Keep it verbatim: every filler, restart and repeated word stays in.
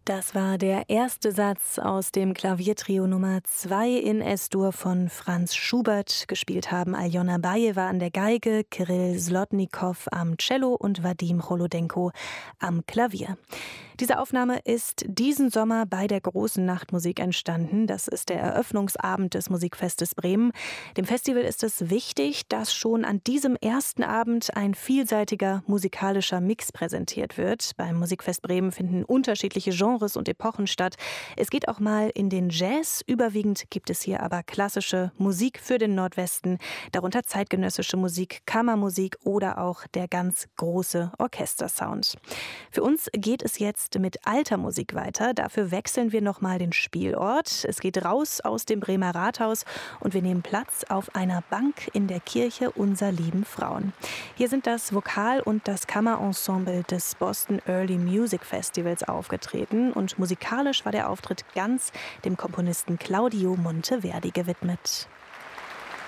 Das war der erste Satz aus dem Klaviertrio Nummer zwei in Es-Dur von Franz Schubert. Gespielt haben Aljona Bajeva an der Geige, Kirill Slotnikow am Cello und Wadim Cholodenko am Klavier. Diese Aufnahme ist diesen Sommer bei der Großen Nachtmusik entstanden. Das ist der Eröffnungsabend des Musikfestes Bremen. Dem Festival ist es wichtig, dass schon an diesem ersten Abend ein vielseitiger musikalischer Mix präsentiert wird. Beim Musikfest Bremen finden unterschiedliche Genres und Epochen statt. Es geht auch mal in den Jazz. Überwiegend gibt es hier aber klassische Musik für den Nordwesten, darunter zeitgenössische Musik, Kammermusik oder auch der ganz große Orchestersound. Für uns geht es jetzt mit alter Musik weiter. Dafür wechseln wir nochmal den Spielort. Es geht raus aus dem Bremer Rathaus und wir nehmen Platz auf einer Bank in der Kirche Unser lieben Frauen. Hier sind das Vokal- und das Kammerensemble des Boston Early Music Festivals aufgetreten und musikalisch war der Auftritt ganz dem Komponisten Claudio Monteverdi gewidmet.